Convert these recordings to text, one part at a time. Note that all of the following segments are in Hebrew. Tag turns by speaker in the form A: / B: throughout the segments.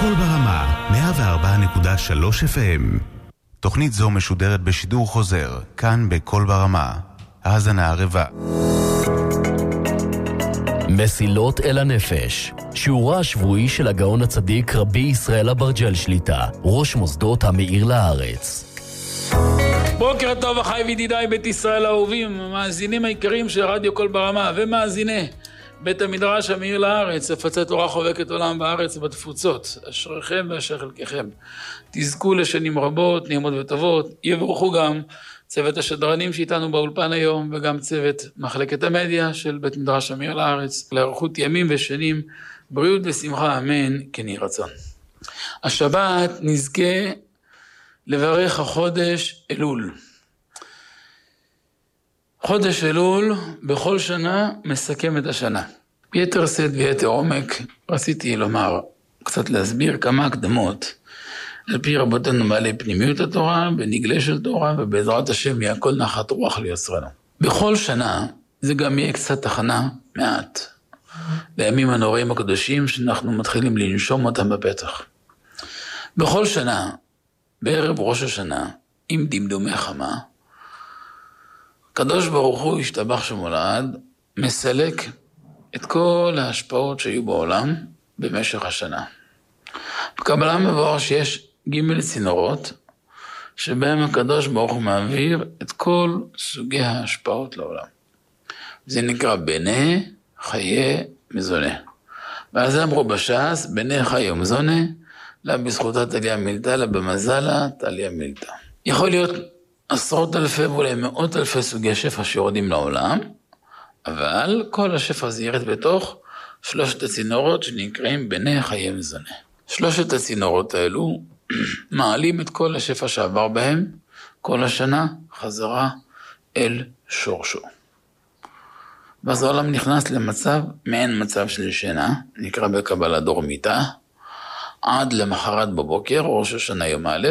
A: קול ברמה, 104.3 FM. תוכנית זו משודרת בשידור חוזר, כאן בקול ברמה. האזנה ערבה.
B: מסילות אל הנפש, שיעורה השבועי של הגאון הצדיק רבי ישראל אברג'ל שליטה, ראש מוסדות המאיר לארץ.
C: בוקר טוב אחי וידידיי בית ישראל האהובים, המאזינים העיקריים של רדיו קול ברמה ומאזיני בית המדרש המאיר לארץ, הפצת תורה חובקת עולם בארץ ובתפוצות. אשריכם ואשר חלקכם תזכו לשנים רבות, נעימות וטובות. יברכו גם צוות השדרנים שאיתנו באולפן היום, וגם צוות מחלקת המדיה של בית מדרש המאיר לארץ, לאריכות ימים ושנים, בריאות ושמחה, אמן, כן יהי רצון. השבת נזכה לברך החודש אלול. חודש אלול בכל שנה מסכם את השנה. ביתר שאת ויתר עומק רציתי לומר, קצת להסביר כמה הקדמות, על פי רבותינו בעלי פנימיות התורה, בנגלה של תורה, ובעזרת השם יהיה הכל נחת רוח ליוצרנו. בכל שנה זה גם יהיה קצת תחנה מעט, לימים הנוראים הקדושים שאנחנו מתחילים לנשום אותם בפתח. בכל שנה, בערב ראש השנה, עם דמדומי חמה, קדוש ברוך הוא ישתבח שמו לעד, מסלק את כל ההשפעות שהיו בעולם במשך השנה. בקבלה מבואר שיש ג' צינורות, שבהם הקדוש ברוך הוא מעביר את כל סוגי ההשפעות לעולם. זה נקרא בנה, חיי, מזונה. ואז אמרו בש"ס, בנה, חיי ומזונה, לה בזכותה תליה מילתה, לה במזלה תליה מילתה. יכול להיות עשרות אלפי ואולי מאות אלפי סוגי שפע שיורדים לעולם, אבל כל השפע הזה ירד בתוך שלושת הצינורות שנקראים בני חיי מזונה. שלושת הצינורות האלו מעלים את כל השפע שעבר בהם כל השנה חזרה אל שורשו. ואז העולם נכנס למצב, מעין מצב של שינה, נקרא בקבלה דורמיתה, עד למחרת בבוקר, ראש השנה יום א',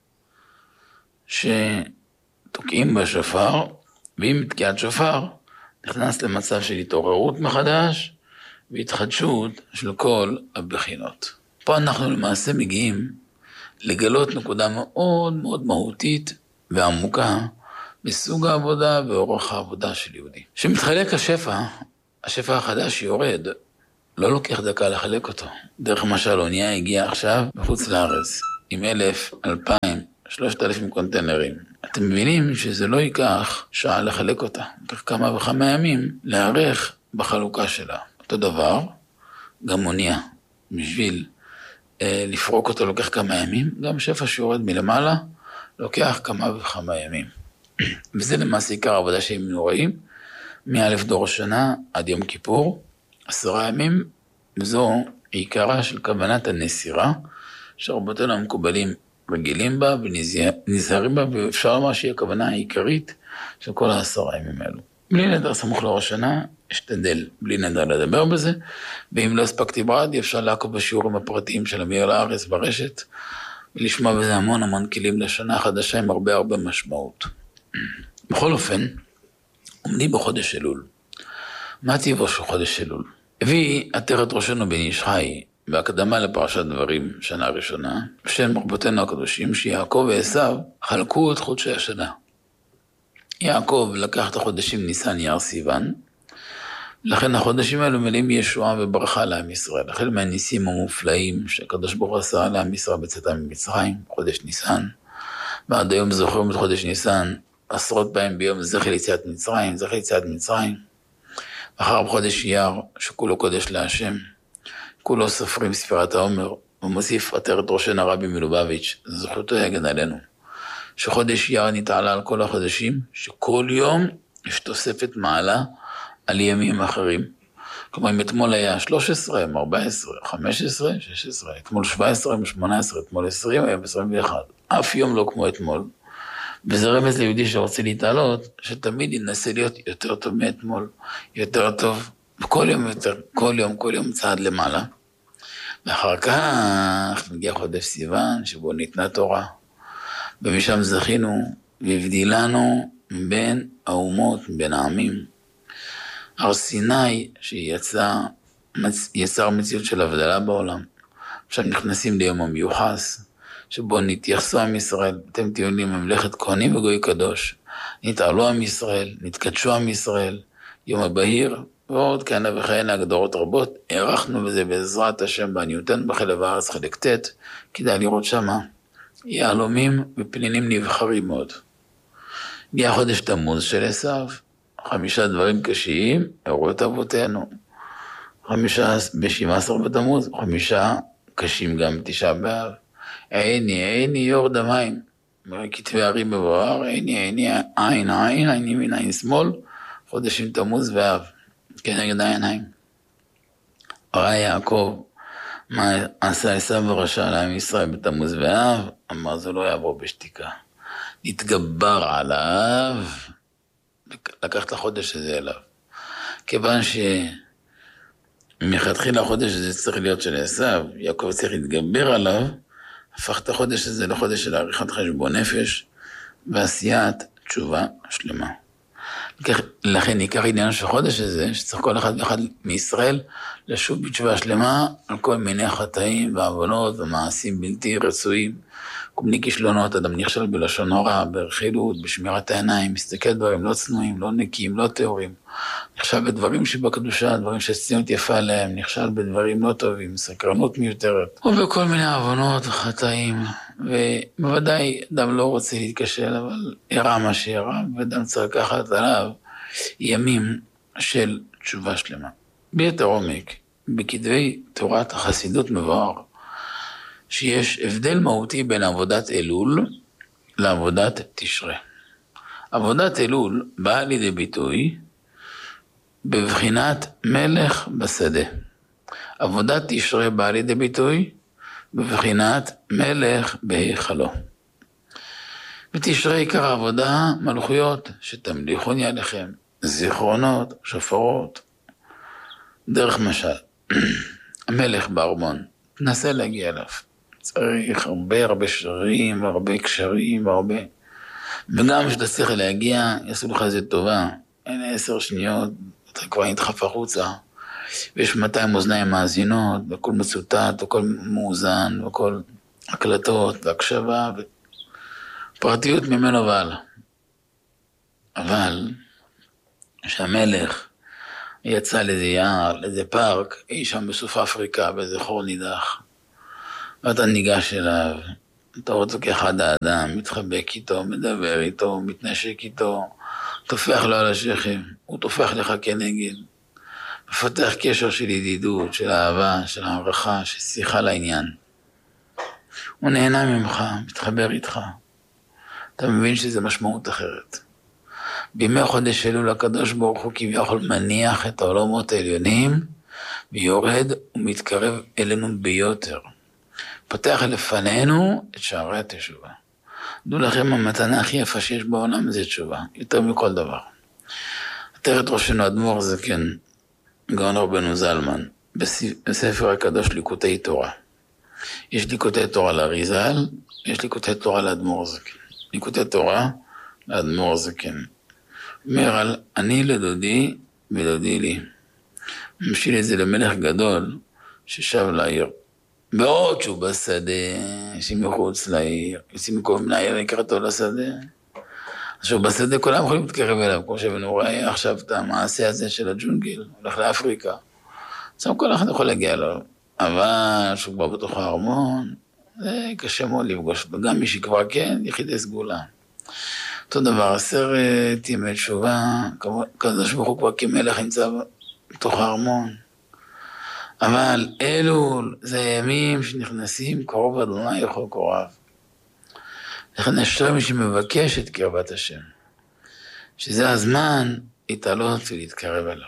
C: שתוקעים בשופר, ועם תקיעת שופר, נכנס למצב של התעוררות מחדש, והתחדשות של כל הבחינות. פה אנחנו למעשה מגיעים לגלות נקודה מאוד מאוד מהותית ועמוקה, בסוג העבודה ואורח העבודה של יהודי. שמתחלק השפע החדש יורד, לא לוקח דקה לחלק אותו. דרך משל אונייה הגיעה עכשיו מחוץ לארץ, עם 1,000, 2,000, 3,000 קונטיינרים. אתם מבינים שזה לא ייקח שעה לחלק אותה, ייקח כמה וכמה ימים להיערך בחלוקה שלה. אותו דבר, גם אונייה, בשביל לפרוק אותו לוקח כמה ימים, גם שפע שיורד מלמעלה, לוקח כמה וכמה ימים. וזה למעשה עיקר העבודה שהם נוראים, מאלף דור שנה עד יום כיפור, 10 ימים, וזו עיקרה של כוונת הנסירה, שרבותינו המקובלים רגילים בה ונזהרים בה, ואפשר לומר שהיא הכוונה העיקרית של כל 10 ימים האלו. בלי נדר סמוך לראש שנה, אשתדל בלי נדר לדבר בזה, ואם לא הספקתי ברדיו, אפשר לעקוב בשיעורים הפרטיים של המאיר לארץ ברשת, ולשמוע בזה המון כלים לשנה חדשה עם הרבה משמעות. בכל אופן, עומדים בחודש אלול. מה טיבו של חודש אלול? הביא עטרת ראשנו בן איש חי, בהקדמה לפרשת דברים, שנה ראשונה, בשם רבותינו הקדושים, שיעקב ועשיו חלקו את חודשי השנה. יעקב לקח את החודשים ניסן, אייר, סיוון, לכן החודשים האלו מלאים ישועה וברכה לעם ישראל, החל מהניסים המופלאים שהקדוש ברוך הוא עשה לעם ישראל בצאתם ממצרים, חודש ניסן, ועד היום זוכרים את חודש ניסן, עשרות פעמים ביום זכר יציאת מצרים, אחר בחודש אייר שכולו קודש להשם, כולו סופרים ספירת העומר, ומוסיף עטרת ראשנו הרבי מלובביץ', זכותו יגן עלינו, שחודש אייר נתעלה על כל החודשים, שכל יום יש תוספת מעלה על ימים אחרים. כלומר, אם אתמול היה 13, 14, 15, 16, אתמול 17, 18, אתמול 20, היום 21. אף יום לא כמו אתמול. וזה רמז ליהודי שרוצה להתעלות, שתמיד ינסה להיות יותר טוב מאתמול, יותר טוב, וכל יום יותר, כל יום צעד למעלה. ואחר כך מגיע חודש סיוון, שבו ניתנה תורה, ומשם זכינו והבדילנו בין האומות, בין העמים. הר סיני שיצר מציאות של הבדלה בעולם, עכשיו נכנסים ליום המיוחס, שבו נתייחסו עם ישראל, אתם תהיו לי ממלכת כהנים וגוי קדוש, נתעלו עם ישראל, נתקדשו עם ישראל, יום הבהיר, ועוד כהנה וכהנה הגדרות רבות, הערכנו בזה בעזרת השם בעניותנו בחלב הארץ חלק ט', כדאי לראות שמה, יהלומים ופנינים נבחרים מאוד. הגיע חודש תמוז של עשיו, 5 דברים קשיים, הראו את אבותינו, 17 בתמוז, 5 קשים גם 9 באב, עיני יורד המים, כתבי הרים מבואר, עיני עין ימין עין שמאל, חודשים תמוז ואב, כנגד העיניים. ראה יעקב, מה עשה עשיו ורשע לעם ישראל בתמוז ואב, אמר זה לא יעבור בשתיקה. נתגבר עליו, לקח את החודש הזה אליו. כיוון שמחתחיל החודש הזה צריך להיות של עשיו, יעקב צריך להתגבר עליו, הפך את החודש הזה לחודש של עריכת חשבון נפש, ועשיית תשובה שלמה. לכן עיקר עניין של החודש הזה, שצריך כל אחד ואחד מישראל לשוב בתשובה שלמה על כל מיני חטאים ועוונות ומעשים בלתי רצויים. כומני כישלונות, אדם נכשל בלשון הרע, ברכילות, בשמירת העיניים, מסתכל דברים לא צנועים, לא נקיים, לא טהורים. נכשל בדברים שבקדושה, דברים שהצניעות יפה עליהם, נכשל בדברים לא טובים, סקרנות מיותרת. ובכל מיני עוונות וחטאים, ובוודאי אדם לא רוצה להתקשל, אבל הרע מה שהרע, ואדם צריך לקחת עליו ימים של תשובה שלמה. ביתר עומק, בכתבי תורת החסידות מבואר, שיש הבדל מהותי בין עבודת אלול לעבודת תשרה. עבודת אלול באה לידי ביטוי בבחינת מלך בשדה. עבודת תשרה באה לידי ביטוי בבחינת מלך בהיכלו. בתשרה עיקר העבודה מלכויות שתמליכוני עליכם, זיכרונות, שופרות, דרך משל. המלך בארמון, תנסה להגיע אליו. צריך הרבה שרירים, הרבה קשרים, וגם שאתה צריך להגיע, יעשו לך איזה טובה, אין 10 שניות, אתה כבר נדחף החוצה, ויש 200 אוזניים מאזינות, וכל מצוטט, וכל מאוזן, וכל הקלטות, והקשבה, ופרטיות ממנו ועלה. אבל, שהמלך יצא לאיזה יער, לאיזה פארק, אי שם בסוף אפריקה, באיזה חור נידח, ואתה ניגש אליו, אתה רוצה כאחד האדם, מתחבק איתו, מדבר איתו, מתנשק איתו, תופח לו על השכם, הוא תופח לך כנגד, מפתח קשר של ידידות, של אהבה, של הערכה, של שיחה לעניין. הוא נהנה ממך, מתחבר איתך, אתה מבין שזה משמעות אחרת. בימי חודש אלול הקדוש ברוך הוא כביכול מניח את העולמות העליונים, ויורד ומתקרב אלינו ביותר. פותח לפנינו את שערי התשובה. דעו לכם, המתנה הכי יפה שיש בעולם זה תשובה, יותר מכל דבר. עטרת ראשנו אדמו"ר זקן, גאון רבנו זלמן, בספר הקדוש ליקוטי תורה. יש ליקוטי תורה לאריזל, יש ליקוטי תורה לאדמו"ר זקן. ליקוטי תורה לאדמו"ר זקן. אומר על אני לדודי ודודי לי. משיל את זה למלך גדול ששב לעיר. בעוד שהוא בשדה, שמחוץ לעיר, יוצאים מקום מן העיר, יקרתו לשדה. עכשיו בשדה כולם יכולים להתקרב אליו, כמו שבנו רואה עכשיו את המעשה הזה של הג'ונגל, הולך לאפריקה. עכשיו כל אחד יכול להגיע אליו, אבל שהוא כבר בתוך הארמון, זה קשה מאוד לפגוש אותו, גם מי שכבר כן, יחידי סגולה. אותו דבר, 10 ימי תשובה, הקדוש ברוך הוא כבר כמלך נמצא בתוך הארמון. אבל אלול זה ימים שנכנסים קרוב אדוני לכל קוריו. לכן אשרי מי שמבקש את קרבת השם, שזה הזמן להתעלות ולהתקרב אליו.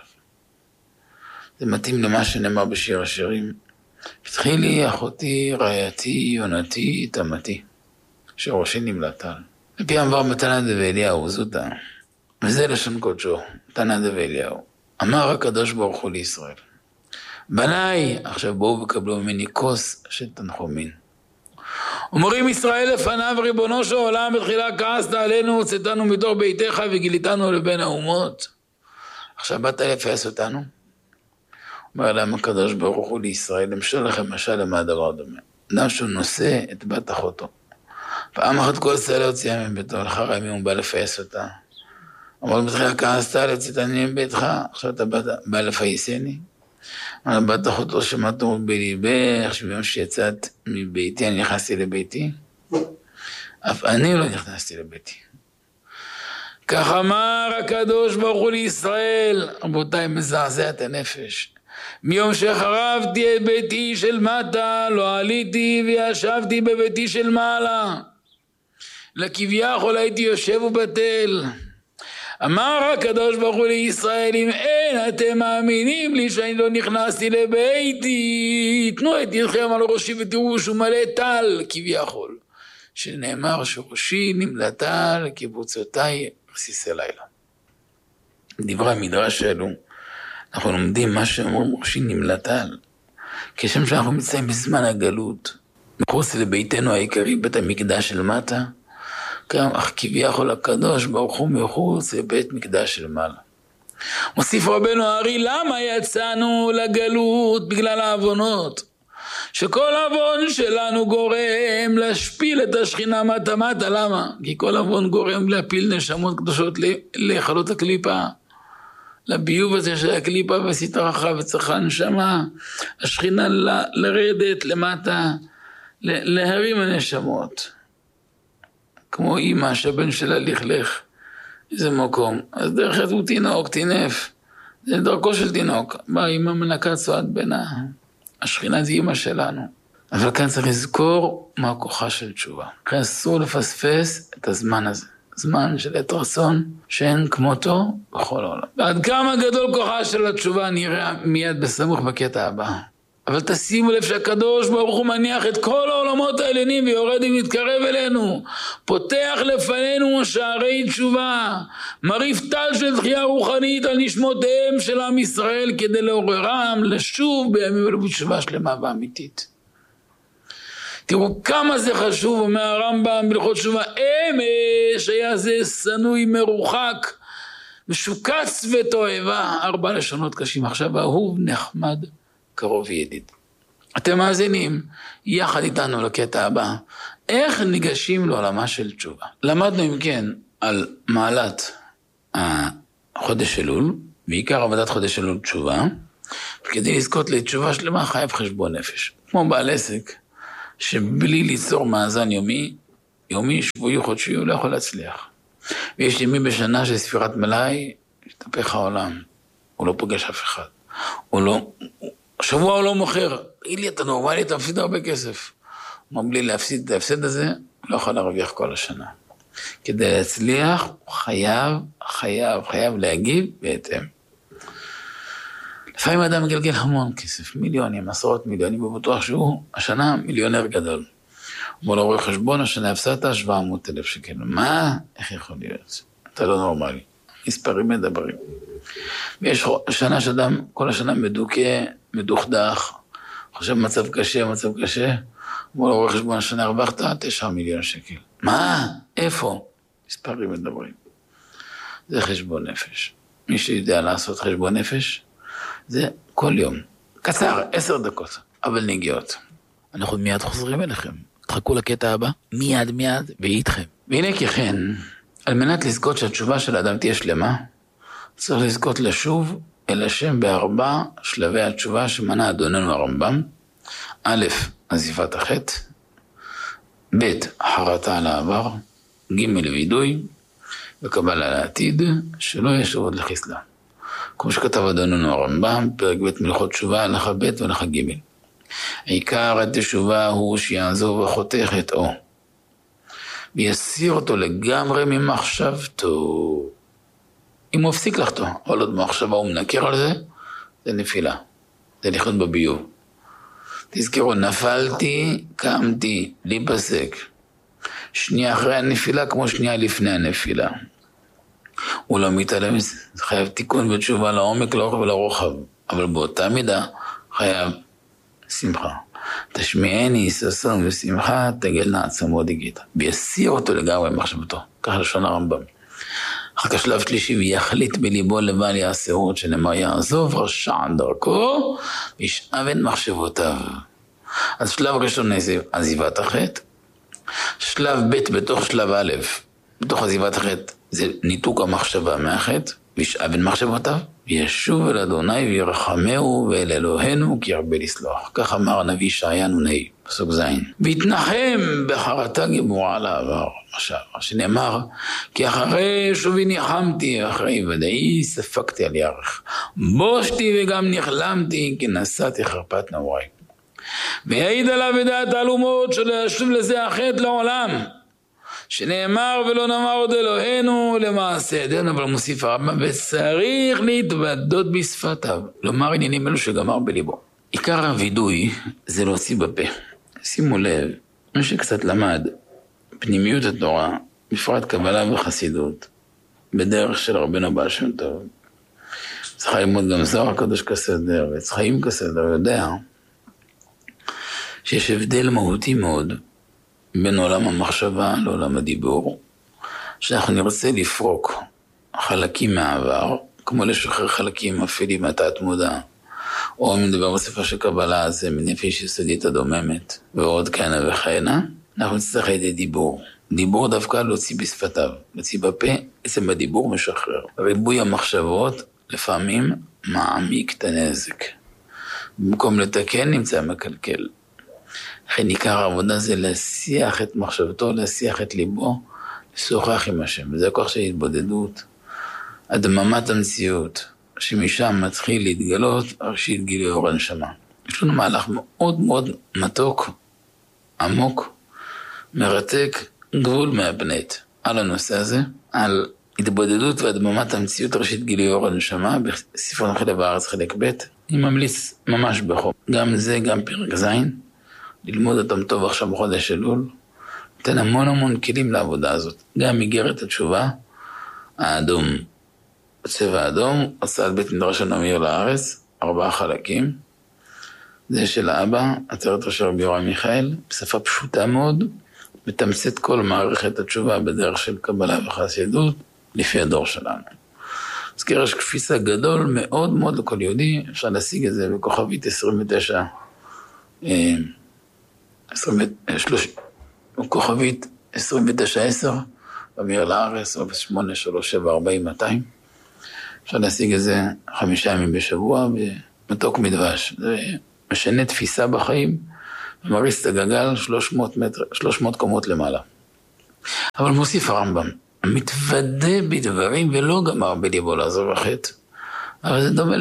C: זה מתאים למה שנאמר בשיר השירים, פתחי לי אחותי, רעייתי, יונתי, תמתי, שראשי נמלטל. לפי אמר מתנה דבאליהו, זוטה, וזה לשון קודשו, מתנה דבאליהו. אמר הקדוש ברוך הוא לישראל, בניי, עכשיו בואו וקבלו ממני כוס של תנחומין. אומרים ישראל לפניו, ריבונו של עולם, בתחילה כעסת עלינו, הוצאתנו מתוך ביתך וגיליתנו לבין האומות. עכשיו באת לפייס אותנו? אומר להם הקדוש ברוך הוא לישראל, למשל לכם משל למה הדבר דומה. אדם שהוא נושא את בת אחותו. פעם אחת כל צהלה הוציאה מביתו, לאחר הימים הוא בא לפייס אותה. אמר לו בתחילה כעסת לצאת אני מביתך, עכשיו אתה בא לפייסני. אמר לו בת אחותו שמעתו בליבך, שביום שיצאת מביתי אני נכנסתי לביתי. אף אני לא נכנסתי לביתי. כך אמר הקדוש ברוך הוא לישראל, רבותיי, מזעזע את הנפש. מיום שחרבתי את ביתי של מטה, לא עליתי וישבתי בביתי של מעלה. לכביכול הייתי יושב ובטל. אמר הקדוש ברוך הוא לישראל, אם אין אתם מאמינים לי שאני לא נכנסתי לביתי, תנו את ידכם על ראשי ותראו שהוא מלא טל, כביכול. שנאמר שראשי נמלא טל, קיבוצותיי רסיסי לילה. דברי המדרש האלו, אנחנו לומדים מה שאומרים ראשי נמלא טל, כשם שאנחנו מצאים בזמן הגלות, מחוץ לביתנו העיקרי, בית המקדש של מטה, אך כביכול הקדוש ברוך הוא מחוץ לבית מקדש של מעלה. מוסיף רבנו הארי, למה יצאנו לגלות? בגלל העוונות. שכל עוון שלנו גורם להשפיל את השכינה מטה. למה? כי כל עוון גורם להפיל נשמות קדושות לחלות הקליפה. לביוב הזה של הקליפה וסתרחה וצריכה נשמה. השכינה לרדת למטה, להרים הנשמות. כמו אמא שהבן שלה לכלך, איזה מקום. אז דרך הוא תינוק, תינף. זה דרכו של תינוק. באה אמא מנקה צועד בינה. השכינה זה אמא שלנו. אבל כאן צריך לזכור מה הכוחה של תשובה. כאן אסור לפספס את הזמן הזה. זמן של עת רצון שאין כמותו בכל העולם. ועד כמה גדול כוחה של התשובה נראה מיד בסמוך בקטע הבא. אבל תשימו לב שהקדוש ברוך הוא מניח את כל העולמות העליונים ויורד ומתקרב אלינו. פותח לפנינו שערי תשובה. מריף טל של תחייה רוחנית על נשמותיהם של עם ישראל כדי לעוררם לשוב בימים אלו בתשובה שלמה ואמיתית. תראו כמה זה חשוב, אומר הרמב"ם בהלכות תשובה, אמש היה זה סנוי מרוחק, משוקץ ותועבה, 4 לשונות קשים. עכשיו אהוב נחמד קרוב וידיד. אתם מאזינים יחד איתנו לקטע הבא, איך ניגשים לעולמה של תשובה. למדנו אם כן על מעלת החודש אלול, בעיקר עבודת חודש אלול תשובה, וכדי לזכות לתשובה שלמה חייב חשבון נפש. כמו בעל עסק, שבלי ליצור מאזן יומי, שבועי, חודשי, הוא לא יכול להצליח. ויש ימים בשנה של ספירת מלאי, יתהפך העולם, הוא לא פוגש אף אחד. שבוע הוא לא מוכר, אילי אתה נורמלי, אתה מפסיד הרבה כסף. הוא אומר, בלי להפסיד את ההפסד הזה, הוא לא יכול להרוויח כל השנה. כדי להצליח, הוא חייב להגיב בהתאם. לפעמים האדם מגלגל המון כסף, מיליונים, עשרות מיליונים, ובטוח שהוא השנה מיליונר גדול. הוא לא רואה חשבון, השנה הפסדת 700,000 שקל. מה? איך יכול להיות? אתה לא נורמלי. מספרים מדברים. ויש שנה שאדם, כל השנה מדוכא, מדוכדך, חושב מצב קשה, הוא לא רואה חשבון, השנה הרווחת 9 מיליון שקל. מה? איפה? מספרים מדברים. זה חשבון נפש. מי שיודע לעשות חשבון נפש, זה כל יום. קצר, 10 דקות, אבל נגיעות. אנחנו מיד חוזרים אליכם. תחכו לקטע הבא, מיד, ואיתכם. והנה ככן, על מנת לזכות שהתשובה של האדם תהיה שלמה, צריך לזכות לשוב אל השם ב4 שלבי התשובה שמנה אדוננו הרמב"ם. א', עזיבת החטא, ב', חרטה על העבר, ג', וידוי, וקבלה לעתיד, שלא ישוב עוד לחסלה. כמו שכתב אדוננו הרמב"ם, פרק ב' מלכות תשובה, הלכה ב' והלכה ג'. עיקר התשובה הוא שיעזוב החוטא חטאו, ויסיר אותו לגמרי ממחשבתו. אם הוא הפסיק לחטוא, אבל עוד מחשבה הוא מנקר על זה, זה נפילה, זה לחיות בביוב. תזכרו, נפלתי, קמתי, להיפסק. שנייה אחרי הנפילה כמו שנייה לפני הנפילה. הוא לא מתעלם, זה חייב תיקון ותשובה לעומק, לאורך ולרוחב, אבל באותה מידה חייב שמחה. תשמיעני ששון ושמחה, תגלנה עצמות הגיתה. ויסיר אותו לגמרי במחשבתו. כך לשון הרמב"ם. אחר כך שלב שלישי, ויחליט בליבו לבל יעשהו, שנאמר יעזוב רשע דרכו, וישאב את מחשבותיו. אז שלב ראשון עזיבת החטא, שלב ב' בתוך שלב א', בתוך עזיבת החטא, זה ניתוק המחשבה מהחטא, וישאב את מחשבותיו, וישוב אל אדוני וירחמהו ואל אלוהינו כי ירבה לסלוח. כך אמר הנביא ישעיה נ"ה, פסוק ז'. והתנחם בחרטה גיבורה על העבר, שנאמר, כי אחרי שובי ניחמתי, אחרי ודאי ספקתי על ירך. בושתי וגם נכלמתי, כי נשאתי חרפת נעוריי. ויעיד עליו בדעת תעלומות שלא ישוב לזה החטא לעולם. שנאמר ולא נאמר עוד אלוהינו למעשה ידינו, אבל מוסיף הרמב"ם, וצריך להתוודות בשפתיו, לומר עניינים אלו שגמר בליבו. עיקר הווידוי זה להוציא בפה. שימו לב, מי שקצת למד פנימיות התורה, בפרט קבלה וחסידות, בדרך של רבנו בעל שם טוב, צריך ללמוד גם זוהר הקדוש כסדר, וצחיים כסדר, יודע שיש הבדל מהותי מאוד בין עולם המחשבה לעולם הדיבור, שאנחנו נרצה לפרוק חלקים מהעבר, כמו לשחרר חלקים אפלים מהתת מודע, או מדבר בספר של קבלה הזה, מנפש יסודית הדוממת, ועוד כהנה וכהנה, אנחנו נצטרך לידי דיבור. דיבור דווקא להוציא בשפתיו, להוציא בפה, עצם בדיבור משחרר. ריבוי המחשבות לפעמים מעמיק את הנזק. במקום לתקן נמצא מקלקל. לכן עיקר העבודה זה להסיח את מחשבתו, להסיח את ליבו, לשוחח עם השם. וזה הכוח של התבודדות, הדממת המציאות, שמשם מתחיל להתגלות, ראשית גילוי אור הנשמה. יש לנו מהלך מאוד מאוד מתוק, עמוק, מרתק, גבול מהפנט. על הנושא הזה, על התבודדות והדממת המציאות, ראשית גילוי אור הנשמה, בספר חלב הארץ חלק ב', אני ממליץ ממש בחום. גם זה, גם פרק ז', ללמוד אותם טוב עכשיו בחודש אלול, נותן המון כלים לעבודה הזאת. גם מגרת התשובה, האדום, הצבע האדום, הוצאת בית מדרש הנמיר לארץ, 4 חלקים, זה של האבא, עצרת ראש רבי יורם מיכאל, בשפה פשוטה מאוד, מתמצת כל מערכת התשובה בדרך של קבלה וחסידות, לפי הדור שלנו. אז כרש קפיצה גדול מאוד מאוד לכל יהודי, אפשר להשיג את זה בכוכבית 29, כוכבית 2910, במיר לארץ, 083740-200. אפשר להשיג את זה 5 ימים בשבוע, במתוק מדבש. זה משנה תפיסה בחיים, ומריץ את הגלגל 300 קומות למעלה. אבל מוסיף הרמב"ם, מתוודה בדברים ולא גמר בליבו לעזוב החטא. אבל זה דומה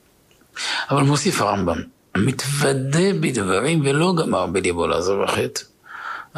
C: אבל מוסיף הרמב"ם, מתוודה בדברים ולא גמר בליבו לעזוב החטא.